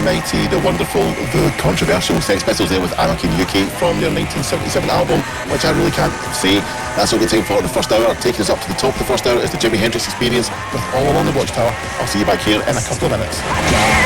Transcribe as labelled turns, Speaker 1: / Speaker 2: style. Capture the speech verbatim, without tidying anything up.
Speaker 1: mighty, the wonderful, the controversial Sex Pistols there with Anarchy in the U K from their nineteen seventy-seven album, which I really can't say. That's all the time for the first hour. Taking us up to the top of the first hour is the Jimi Hendrix Experience with All Along the Watchtower. I'll see you back here in a couple of minutes.